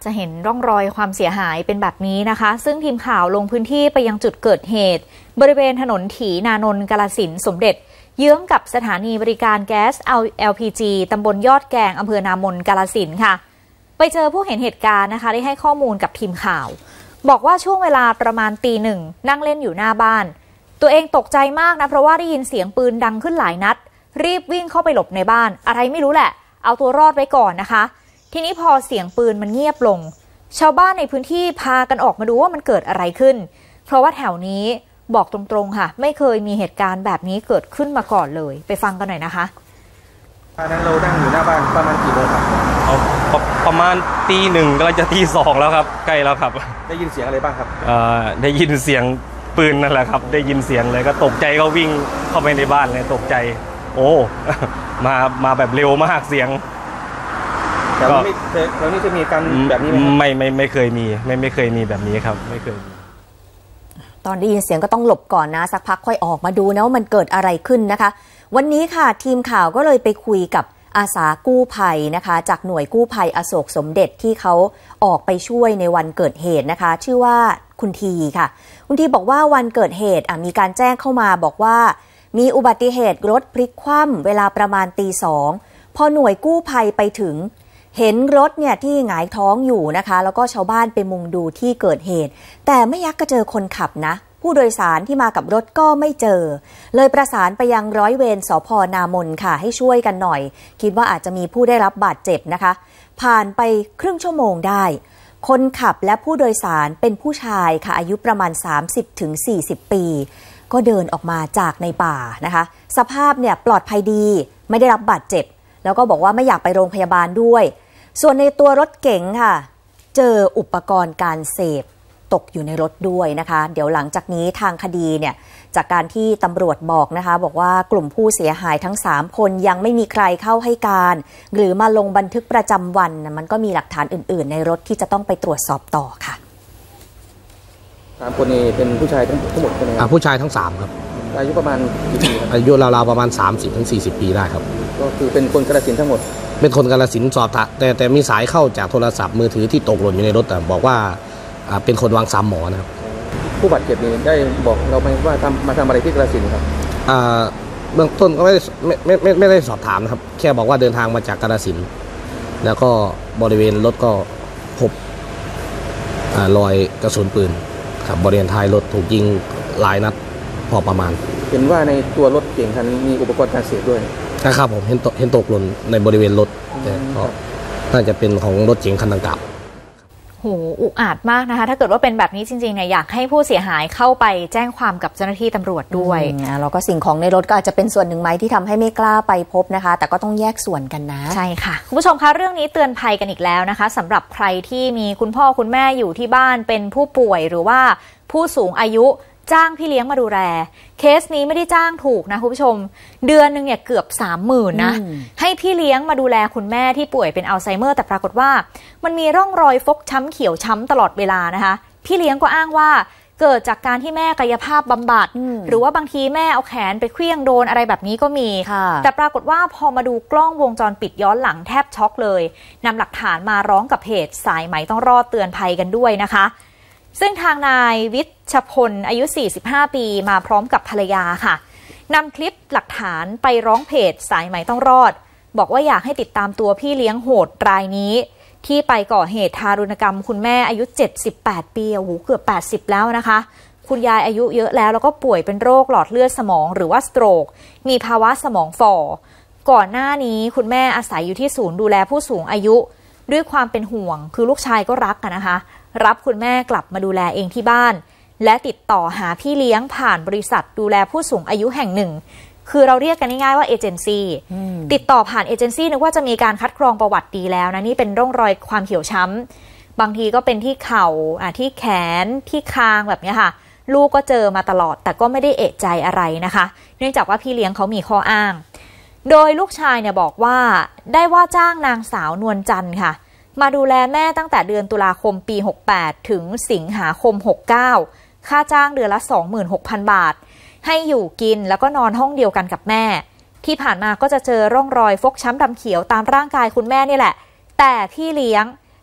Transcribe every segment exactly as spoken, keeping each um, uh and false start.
จะเห็นร่องรอยความเสียหายเป็นแบบนี้นะคะซึ่งทีมข่าวลงพื้นที่ไปยังจุดเกิดเหตุบริเวณถนนถีนานนท์กาฬสินธุ์สมเด็จเยื้องกับสถานีบริการแก๊ส แอล พี จี ตำบลยอดแกงอำเภอนามนกาฬสินธุ์ค่ะไปเจอผู้เห็นเหตุการณ์นะคะได้ให้ข้อมูลกับทีมข่าวบอกว่าช่วงเวลาประมาณตีหนึ่งนั่งเล่นอยู่หน้าบ้านตัวเองตกใจมากนะเพราะว่าได้ยินเสียงปืนดังขึ้นหลายนัดรีบวิ่งเข้าไปหลบในบ้านอะไรไม่รู้แหละเอาตัวรอดไว้ก่อนนะคะทีนี้พอเสียงปืนมันเงียบลงชาวบ้านในพื้นที่พากันออกมาดูว่ามันเกิดอะไรขึ้นเพราะว่าแถวนี้บอกตรงๆค่ะไม่เคยมีเหตุการณ์แบบนี้เกิดขึ้นมาก่อนเลยไปฟังกันหน่อยนะคะตอนนั้นเรานั่งอยู่หน้าบ้านประมาณกี่โมงครับเอาประมาณตีหนึ่งก็จะตีสองแล้วครับใกล้แล้วครับได้ยินเสียงอะไรบ้างครับเอ่อได้ยินเสียงปืนนั่นแหละครับได้ยินเสียงเลยก็ตกใจก็วิ่งเข้าไปในบ้านเลยตกใจโอ้มามาแบบเร็วมากเสียงแต่ว่าไม่แล้วนี่จะมีการแบบนี้ไหมไม่ไม่ไม่เคยมีไม่ไม่เคยมีแบบนี้ครับไม่เคยตอนได้ยินเสียงก็ต้องหลบก่อนนะสักพักค่อยออกมาดูนะว่ามันเกิดอะไรขึ้นนะคะวันนี้ค่ะทีมข่าวก็เลยไปคุยกับอาสากู้ภัยนะคะจากหน่วยกู้ภัยอโศกสมเด็จที่เขาออกไปช่วยในวันเกิดเหตุนะคะชื่อว่าคุณทีค่ะคุณทีบอกว่าวันเกิดเหตุมีการแจ้งเข้ามาบอกว่ามีอุบัติเหตุรถพลิกคว่ำเวลาประมาณตีสองพอหน่วยกู้ภัยไปถึงเห็นรถเนี่ยที่หงายท้องอยู่นะคะแล้วก็ชาวบ้านไปมุงดูที่เกิดเหตุแต่ไม่ยักกระเจอคนขับนะผู้โดยสารที่มากับรถก็ไม่เจอเลยประสานไปยังร้อยเวรสภ.นามนค่ะให้ช่วยกันหน่อยคิดว่าอาจจะมีผู้ได้รับบาดเจ็บนะคะผ่านไปครึ่งชั่วโมงได้คนขับและผู้โดยสารเป็นผู้ชายค่ะอายุประมาณ สามสิบถึงสี่สิบ ปีก็เดินออกมาจากในป่านะคะสภาพเนี่ยปลอดภัยดีไม่ได้รับบาดเจ็บแล้วก็บอกว่าไม่อยากไปโรงพยาบาลด้วยส่วนในตัวรถเก๋งค่ะเจออุปกรณ์การเสพตกอยู่ในรถด้วยนะคะเดี๋ยวหลังจากนี้ทางคดีเนี่ยจากการที่ตำรวจบอกนะคะบอกว่ากลุ่มผู้เสียหายทั้งสามคนยังไม่มีใครเข้าให้การหรือมาลงบันทึกประจำวันมันก็มีหลักฐานอื่นๆในรถที่จะต้องไปตรวจสอบต่อค่ะสามคนนี้เป็นผู้ชายทั้งทั้งหมดใช่ไหมครับผู้ชายทั้งสามครับอายุประมาณกี่ปีครับอายุราวๆประมาณ สามสิบถึงสี่สิบ ปีได้ครับก็คือเป็นคนกาฬสินธุ์ทั้งหมดเป็นคนกาฬสินธุ์สอบแต่แต่มีสายเข้าจากโทรศัพท์มือถือที่ตกหล่นอยู่ในรถแต่บอกว่าเป็นคนวางสามหมอนะครับผู้บาดเจ็บนี้ได้บอกเราไหมว่าทำมาทำอะไรที่กาฬสินธุ์ครับเบื้องต้นก็ไม่ได้ไม่ไม่ไม่ไม่ได้สอบถามนะครับแค่บอกว่าเดินทางมาจากกาฬสินธุ์แล้วก็บริเวณรถก็พบรอยกระสุนปืนครับบริเวณท้ายรถถูกยิงหลายนัดพอประมาณเห็นว่าในตัวรถเก๋งคันนี้มีอุปกรณ์การเสพด้วยนะครับผมเห็นเห็นตกหล่นในบริเวณรถแต่ก็น่าจะเป็นของรถเก๋งคันดังกล่าวโหอุกอาจมากนะคะถ้าเกิดว่าเป็นแบบนี้จริงๆเนี่ยอยากให้ผู้เสียหายเข้าไปแจ้งความกับเจ้าหน้าที่ตำรวจด้วยแล้วก็สิ่งของในรถก็อาจจะเป็นส่วนหนึ่งไหมที่ทำให้ไม่กล้าไปพบนะคะแต่ก็ต้องแยกส่วนกันนะใช่ค่ะคุณผู้ชมคะเรื่องนี้เตือนภัยกันอีกแล้วนะคะสำหรับใครที่มีคุณพ่อคุณแม่อยู่ที่บ้านเป็นผู้ป่วยหรือว่าผู้สูงอายุจ้างพี่เลี้ยงมาดูแลเคสนี้ไม่ได้จ้างถูกนะคุณผู้ชมเดือนนึงเนี่ยเกือบสามหมื่นนะให้พี่เลี้ยงมาดูแลคุณแม่ที่ป่วยเป็นอัลไซเมอร์แต่ปรากฏว่ามันมีร่องรอยฟกช้ำเขียวช้ำตลอดเวลานะคะพี่เลี้ยงก็อ้างว่าเกิดจากการที่แม่กายภาพบำบัดหรือว่าบางทีแม่เอาแขนไปเคลื่องโดนอะไรแบบนี้ก็มีแต่ปรากฏว่าพอมาดูกล้องวงจรปิดย้อนหลังแทบช็อกเลยนำหลักฐานมาร้องกับเพจสายไหมต้องรอดเตือนภัยกันด้วยนะคะซึ่งทางนายวิชพลอายุสี่สิบห้าปีมาพร้อมกับภรรยาค่ะนำคลิปหลักฐานไปร้องเพจสายไหมต้องรอดบอกว่าอยากให้ติดตามตัวพี่เลี้ยงโหดรายนี้ที่ไปก่อเหตุทารุณกรรมคุณแม่อายุเจ็ดสิบแปดปีโอ้โหเกือบแปดสิบแล้วนะคะคุณยายอายุเยอะแล้วแล้วก็ป่วยเป็นโรคหลอดเลือดสมองหรือว่าสโตรกมีภาวะสมองฝ่อก่อนหน้านี้คุณแม่อาศัยอยู่ที่ศูนย์ดูแลผู้สูงอายุด้วยความเป็นห่วงคือลูกชายก็รักกันนะคะรับคุณแม่กลับมาดูแลเองที่บ้านและติดต่อหาพี่เลี้ยงผ่านบริษัทดูแลผู้สูงอายุแห่งหนึ่งคือเราเรียกกันง่ายๆว่าเอเจนซี่ติดต่อผ่านเอเจนซี่นึกว่าจะมีการคัดกรองประวัติดีแล้วนะนี่เป็นร่องรอยความเขียวช้ำบางทีก็เป็นที่เข่าที่แขนที่คางแบบนี้ค่ะลูกก็เจอมาตลอดแต่ก็ไม่ได้เอะใจอะไรนะคะเนื่องจากว่าพี่เลี้ยงเขามีข้ออ้างโดยลูกชายเนี่ยบอกว่าได้ว่าจ้างนางสาวนวลจันทร์ค่ะมาดูแลแม่ตั้งแต่เดือนตุลาคมปีหกสิบแปดถึงสิงหาคมหกสิบเก้าค่าจ้างเดือนละ สองหมื่นหกพัน บาทให้อยู่กินแล้วก็นอนห้องเดียวกันกับแม่ที่ผ่านมาก็จะเจอร่องรอยฟกช้ำดำเขียวตามร่างกายคุณแม่นี่แหละแต่พี่เลี้ยง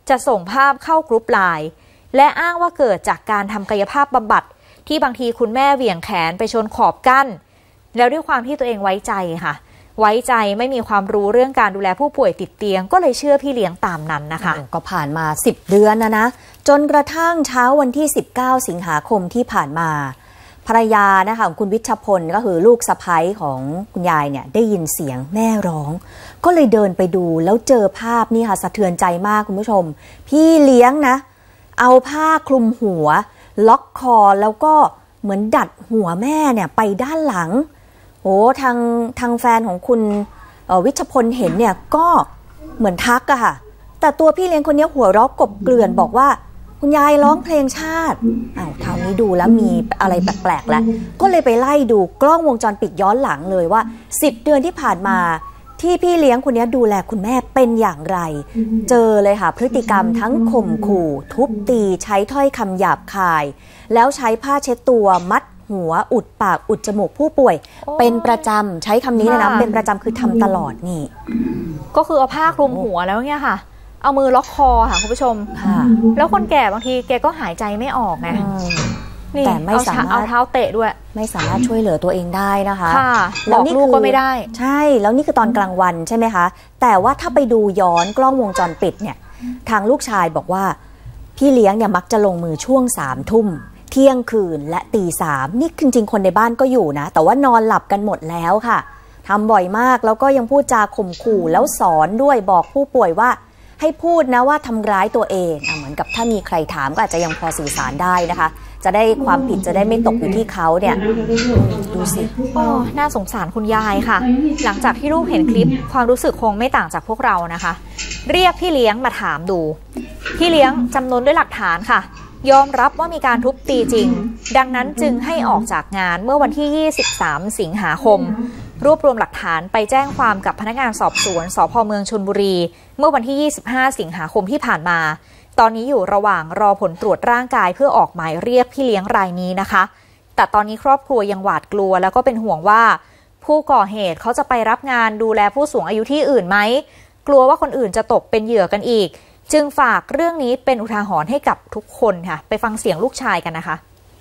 จะส่งภาพเข้ากรุ๊ปไลน์และอ้างว่าเกิดจากการทำกายภาพบำบัดที่บางทีคุณแม่เหวี่ยงแขนไปชนขอบกั้นแล้วด้วยความที่ตัวเองไว้ใจค่ะไว้ใจไม่มีความรู้เรื่องการดูแลผู้ป่วยติดเตียงก็เลยเชื่อพี่เลี้ยงตามนั้นนะคะก็ผ่านมาสิบเดือนนะนะจนกระทั่งเช้าวันที่สิบเก้าสิงหาคมที่ผ่านมาภรรยานะคะของคุณวิชพลก็คือลูกสะใภ้ของคุณยายเนี่ยได้ยินเสียงแม่ร้องก็เลยเดินไปดูแล้วเจอภาพนี่ค่ะสะเทือนใจมากคุณผู้ชมพี่เลี้ยงนะเอาผ้าคลุมหัวล็อกคอแล้วก็เหมือนดัดหัวแม่เนี่ยไปด้านหลังโอ้ทางทางแฟนของคุณวิชพลเห็นเนี่ยก็เหมือนทักอะค่ะแต่ตัวพี่เลี้ยงคนนี้หัวเราะกบเกลื่อนบอกว่าคุณยายร้องเพลงชาติอ้าวเท่านี้ดูแล้วมีอะไรแปลกๆแล้วก็เลยไปไล่ดูกล้องวงจรปิดย้อนหลังเลยว่าสิบเดือนที่ผ่านมาที่พี่เลี้ยงคนนี้ดูแลคุณแม่เป็นอย่างไรเจอเลยค่ะพฤติกรรมทั้งข่มขู่ทุบตีใช้ถ้อยคำหยาบคายแล้วใช้ผ้าเช็ดตัวมัดหัวอุดปากอุดจมูกผู้ป่วยเป็นประจำใช้คำนี้เลยนะเป็นประจำคือทำตลอดนี่ก็คือเอาผ้าคลุมหัวแล้วเนี่ยค่ะเอามือล็อกคอค่ะคุณผู้ชมแล้วคนแก่บางทีแกก็หายใจไม่ออกไงแต่ไม่สามารถเอาเท้าเตะด้วยไม่สามารถช่วยเหลือตัวเองได้นะคะแล้วนี่ก็ไม่ได้ใช่แล้วนี่คือตอนกลางวันใช่ไหมคะแต่ว่าถ้าไปดูย้อนกล้องวงจรปิดเนี่ยทางลูกชายบอกว่าพี่เลี้ยงเนี่ยมักจะลงมือช่วงสามทุ่มเที่ยงคืนและตีสามนี่จริงๆคนในบ้านก็อยู่นะแต่ว่านอนหลับกันหมดแล้วค่ะทำบ่อยมากแล้วก็ยังพูดจาข่มขู่แล้วสอนด้วยบอกผู้ป่วยว่าให้พูดนะว่าทำร้ายตัวเองเหมือนกับถ้ามีใครถามก็อาจจะยังพอสื่อสารได้นะคะจะได้ความผิดจะได้ไม่ตกอยู่ที่เขาเนี่ยดูสิอ๋อน่าสงสารคุณยายค่ะหลังจากที่ลูกเห็นคลิปความรู้สึกคงไม่ต่างจากพวกเรานะคะเรียกพี่เลี้ยงมาถามดูพี่เลี้ยงจำนวนด้วยหลักฐานค่ะยอมรับว่ามีการทุบตีจริงดังนั้นจึงให้ออกจากงานเมื่อวันที่ยี่สิบสามสิงหาคมรวบรวมหลักฐานไปแจ้งความกับพนักงานสอบสวนสภ.เมืองชลบุรีเมื่อวันที่ยี่สิบห้าสิงหาคมที่ผ่านมาตอนนี้อยู่ระหว่างรอผลตรวจร่างกายเพื่อออกหมายเรียกพี่เลี้ยงรายนี้นะคะแต่ตอนนี้ครอบครัวยังหวาดกลัวแล้วก็เป็นห่วงว่าผู้ก่อเหตุเขาจะไปรับงานดูแลผู้สูงอายุที่อื่นไหมกลัวว่าคนอื่นจะตกเป็นเหยื่อกันอีกจึงฝากเรื่องนี้เป็นอุทาหรณ์ให้กับทุกคนค่ะไปฟังเสียงลูกชายกันนะคะ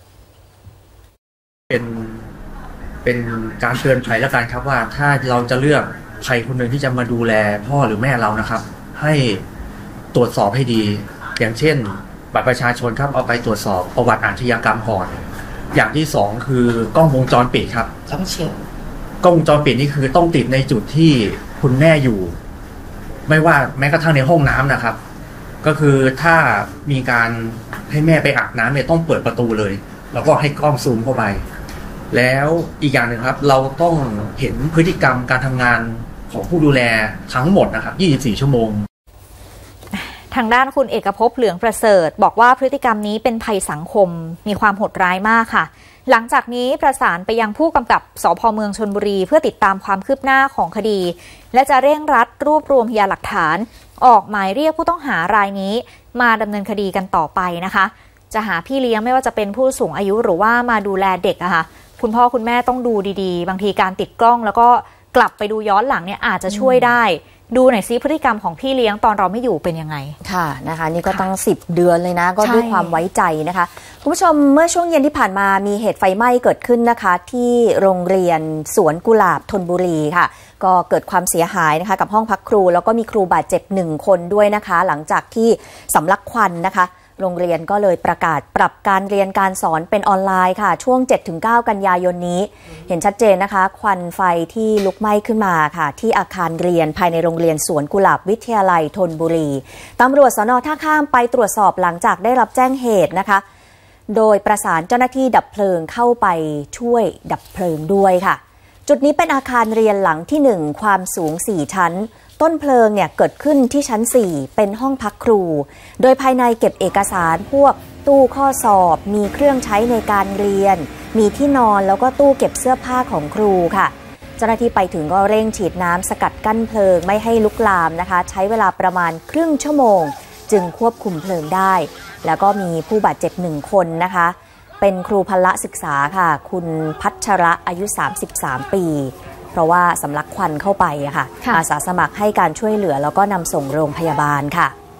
เป็นเป็นการเตือนภัยแล้วกันครับว่าถ้าเราจะเลือกใครคนหนึ่งที่จะมาดูแลพ่อหรือแม่เรานะครับให้ตรวจสอบให้ดีอย่างเช่นบัตรประชาชนครับเอาไปตรวจสอบประวัติอาชญากรรมก่อนอย่างที่สองคือกล้องวงจรปิดครับต้องเช็คกล้องวงจรปิดนี่คือต้องติดในจุดที่คุณแม่อยู่ไม่ว่าแม้กระทั่งในห้องน้ำนะครับก็คือถ้ามีการให้แม่ไปอาบน้ำเนี่ยต้องเปิดประตูเลยแล้วก็ให้กล้องซูมเข้าไปแล้วอีกอย่างหนึ่งครับเราต้องเห็นพฤติกรรมการทำงานของผู้ดูแลทั้งหมดนะครับยี่สิบสี่ชั่วโมงทางด้านคุณเอกภพเหลืองประเสริฐบอกว่าพฤติกรรมนี้เป็นภัยสังคมมีความโหดร้ายมากค่ะหลังจากนี้ประสานไปยังผู้กำกับสภ.เมืองชลบุรีเพื่อติดตามความคืบหน้าของคดีและจะเร่งรัดรวบรวมพยานหลักฐานออกหมายเรียกผู้ต้องหารายนี้มาดำเนินคดีกันต่อไปนะคะจะหาพี่เลี้ยงไม่ว่าจะเป็นผู้สูงอายุหรือว่ามาดูแลเด็กอะค่ะคุณพ่อคุณแม่ต้องดูดีๆบางทีการติดกล้องแล้วก็กลับไปดูย้อนหลังเนี่ยอาจจะช่วยได้ดูหน่อยซิพฤติกรรมของพี่เลี้ยงตอนเราไม่อยู่เป็นยังไงค่ะนะคะนี่ก็ต้องสิบเดือนเลยนะก็ด้วยความไว้ใจนะคะคุณผู้ชมเมื่อช่วงเย็นที่ผ่านมามีเหตุไฟไหม้เกิดขึ้นนะคะที่โรงเรียนสวนกุหลาบธนบุรีค่ะก็เกิดความเสียหายนะคะกับห้องพักครูแล้วก็มีครูบาดเจ็บหนึ่งคนด้วยนะคะหลังจากที่สำลักควันนะคะโรงเรียนก็เลยประกาศปรับการเรียนการสอนเป็นออนไลน์ค่ะช่วง เจ็ดถึงเก้า กันยายนนี้เห็นชัดเจนนะคะควันไฟที่ลุกไหม้ขึ้นมาค่ะที่อาคารเรียนภายในโรงเรียนสวนกุหลาบวิทยาลัยธนบุรีตำรวจสน.ท่าข้ามไปตรวจสอบหลังจากได้รับแจ้งเหตุนะคะโดยประสานเจ้าหน้าที่ดับเพลิงเข้าไปช่วยดับเพลิงด้วยค่ะจุดนี้เป็นอาคารเรียนหลังที่หนึ่งความสูงสี่ชั้นต้นเพลิงเนี่ยเกิดขึ้นที่ชั้นสี่เป็นห้องพักครูโดยภายในเก็บเอกสารพวกตู้ข้อสอบมีเครื่องใช้ในการเรียนมีที่นอนแล้วก็ตู้เก็บเสื้อผ้าของครูค่ะเจ้าหน้าที่ไปถึงก็เร่งฉีดน้ำสกัดกั้นเพลิงไม่ให้ลุกลามนะคะใช้เวลาประมาณครึ่งชั่วโมงจึงควบคุมเพลิงได้แล้วก็มีผู้บาดเจ็บหนึ่งคนนะคะเป็นครูพละศึกษาค่ะคุณพัชระอายุสามสิบสามปีเพราะว่าสำลักควันเข้าไปอะค่ะอาสาสมัครให้การช่วยเหลือแล้วก็นำส่งโรงพยาบาลค่ะ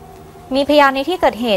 มีพยานในที่เกิดเหตุ